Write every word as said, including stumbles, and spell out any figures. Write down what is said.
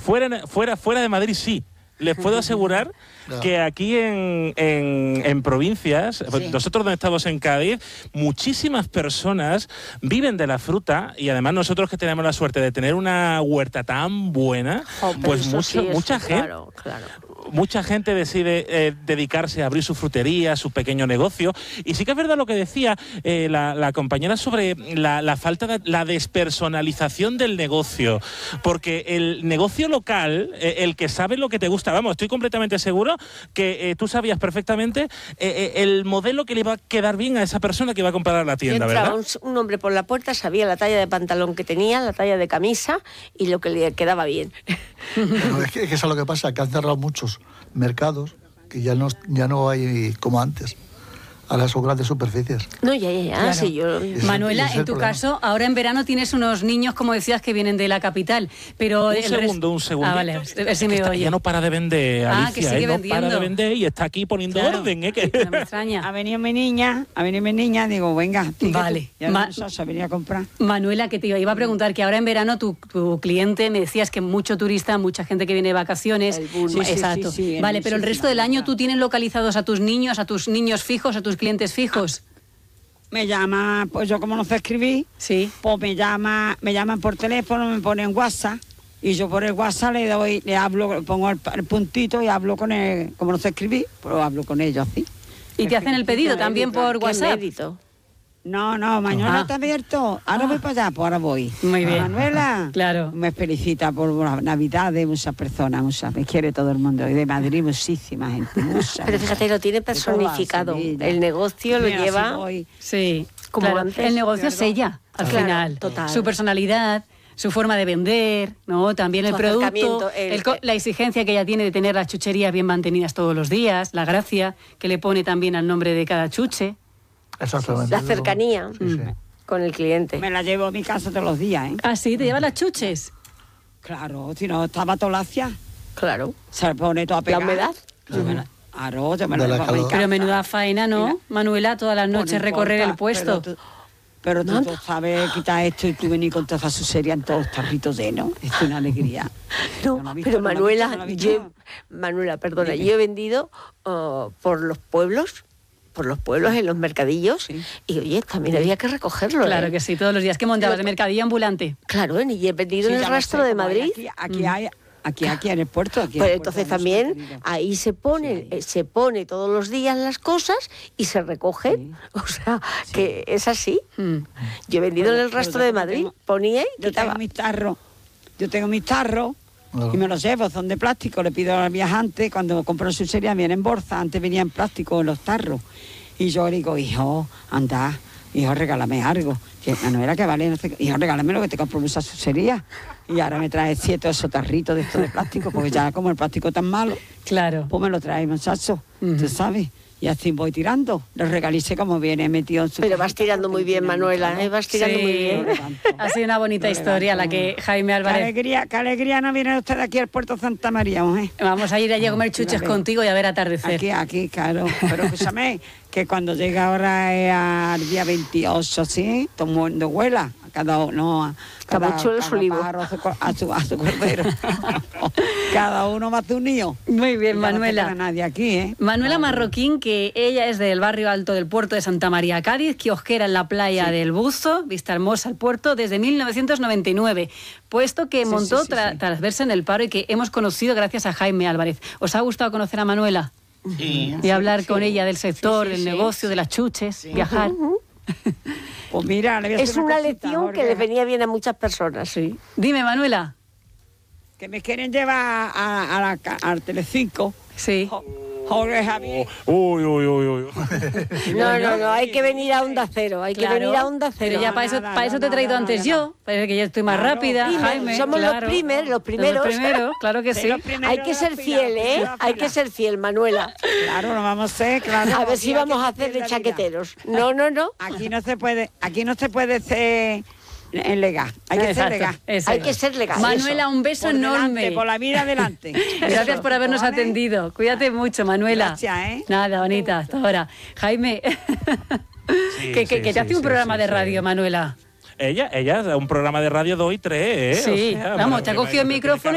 fuera, fuera, fuera de Madrid sí. Les puedo asegurar no. que aquí en, en, en provincias, sí. nosotros donde estamos en Cádiz, muchísimas personas viven de la fruta y además nosotros que tenemos la suerte de tener una huerta tan buena, oh, pues mucho, sí, mucha gente... Claro, claro. Mucha gente decide eh, dedicarse a abrir su frutería, su pequeño negocio. Y sí que es verdad lo que decía eh, la, la compañera sobre la, la falta de la despersonalización del negocio. Porque el negocio local, eh, el que sabe lo que te gusta, vamos, estoy completamente seguro que eh, tú sabías perfectamente eh, eh, el modelo que le iba a quedar bien a esa persona que iba a comprar a la tienda, entraba ¿verdad? Un, un hombre por la puerta, sabía la talla de pantalón que tenía, la talla de camisa y lo que le quedaba bien. Bueno, es, que, es que eso es lo que pasa, que han cerrado muchos mercados que ya no, ya no hay como antes. Ahora son grandes superficies. No, ya, ya, ya. Claro. Sí, yo... Manuela, en tu problema. caso, ahora en verano tienes unos niños, como decías, que vienen de la capital, pero... Un segundo, un segundo. Ah, vale, a ver si me oye. Ya no para de vender, Alicia, ah, que sigue ¿eh? vendiendo. No para de vender y está aquí poniendo claro. orden, ¿eh? Que... No me extraña. Ha venido mi niña, ha venido mi niña, digo, venga, vale. Ya Ma se venía a comprar. Manuela, que te iba a preguntar, que ahora en verano tu, tu cliente, me decías que mucho turista, mucha gente que viene de vacaciones... El bus, sí, sí, exacto. Sí, sí, vale, pero el resto del año, ¿tú tienes localizados a tus niños, a tus niños fijos, a tus clientes fijos? Me llama, pues yo como no sé escribir, sí. pues me llama, me llaman por teléfono, me ponen WhatsApp y yo por el WhatsApp le doy, le hablo, pongo el, el puntito y hablo con él, como no sé escribir, pues hablo con ellos así. ¿Y te hacen el pedido también por WhatsApp? No, no, mañana ah. está abierto. Ahora ah. voy para allá, pues ahora voy. Muy bien. Manuela, claro. me felicita por la Navidad de muchas personas, muchas, me quiere todo el mundo. Y de Madrid muchísima gente, mucha. Pero fíjate, lo tiene personificado. El negocio lo Mira, lleva... Sí, como claro. antes. El negocio es ella, al claro, final. Total. Su personalidad, su forma de vender, ¿no? También el producto, el, el, la exigencia que ella tiene de tener las chucherías bien mantenidas todos los días, la gracia que le pone también al nombre de cada chuche. Exactamente. La cercanía sí, sí. con el cliente. Me la llevo a mi casa todos los días, ¿eh? ¿Ah, sí? ¿Te llevas las chuches? Claro, si no estaba tolacia. Claro. Se pone toda pegada. ¿La humedad? Claro. Claro, yo me la llevo a mi casa. Pero menuda faena, ¿no? Mira, Manuela, todas las noches recorrer el puesto. Pero tú, pero tú, tú sabes quitar esto y tú venir con toda esa sucería en todos los tarritos llenos. Es una alegría. No, no visto, pero no Manuela, visto, no yo, Manuela, perdona, Dime. yo he vendido uh, por los pueblos, por los pueblos, en los mercadillos, sí. y oye, también había que recogerlo. Claro ¿eh? que sí, todos los días que montabas de mercadillo ambulante. Claro, y he vendido sí, en el rastro sé, de Madrid. Aquí, aquí mm. hay... Aquí, aquí en el puerto. Aquí pues el entonces puerto también ahí se pone, sí. se pone todos los días las cosas y se recogen. Sí. O sea, sí. que es así. Mm. Yo he vendido pero, en el rastro de Madrid, tengo, ponía y yo quitaba. Tengo mis tarros, yo tengo mis tarros oh. y me los llevo, son de plástico. Le pido al viajante, cuando compro su serie, viene en bolsa, antes venía en plástico en los tarros. Y yo le digo, hijo, anda, hijo, regálame algo. No era que vale, no sé, hijo, regálame lo que te compro en esa sucería. Y ahora me trae siete o ocho tarritos de estos de plástico, porque ya como el plástico tan malo, claro, pues me lo trae, muchacho, uh-huh. tú sabes. Y así voy tirando, los regalicé como viene metido en su... Pero vas tirando muy bien, Manuela, ¿eh? Vas tirando sí. muy bien. Ha sido una bonita historia la que Jaime Álvarez... Qué alegría, qué alegría no viene usted aquí al Puerto Santa María, mujer. Vamos a ir allí a comer chuches contigo y a ver atardecer. Aquí, aquí, claro. Pero escúchame, que cuando llega ahora eh, al día veintiocho, ¿sí? Todo el mundo huela. Cada uno... A, cada, cada, cada olivo. A su, a, su, a su cordero. Cada uno va a su niño. Muy bien, Manuela. No nadie aquí, ¿eh? Manuela Marroquín, que ella es del barrio alto del puerto de Santa María, Cádiz, kiosquera en la playa sí. del Buzo, vista hermosa al puerto, desde mil novecientos noventa y nueve, puesto que sí, montó sí, sí, tra sí. tras verse en el paro y que hemos conocido gracias a Jaime Álvarez. ¿Os ha gustado conocer a Manuela? Sí. Y hablar sí, con sí. ella del sector, sí, sí, del sí. negocio, de las chuches, sí. viajar. Uh-huh. Pues mira, le voy a es una, una cosita, lección Jorge. que le venía bien a muchas personas. Sí. Dime, Manuela. Que me quieren llevar a, a la, al Telecinco. Sí. Jorge Javier. Uy, uy, uy, uy. No, no, no, hay que venir a Onda Cero, hay claro, que venir a Onda Cero. Pero ya para eso, para eso te he traído no, antes no, yo, parece que yo estoy más claro, rápida, primer, Jaime. Somos claro. los, primer, los primeros. Los primeros, claro que sí. Hay que ser fiel, ¿eh? Hay que ser fiel, Manuela. Claro, no vamos a ser, claro. A ver si vamos a hacer de chaqueteros. No, no, no. Aquí no se puede, aquí no se puede ser... En legal, hay que exacto, ser legal. Exacto. Hay que ser legal. Manuela, eso. un beso por enorme. Delante, por la vida adelante. Gracias eso, por habernos ¿vale? atendido. Cuídate mucho, Manuela. Gracias, ¿eh? Nada, bonita, hasta ahora. Jaime, sí, que, que, sí, que te sí, hace un sí, programa sí, de sí. radio, Manuela. Ella, ella, un programa de radio de hoy tres, ¿eh? Sí, o sea, vamos, te ha cogido el micrófono.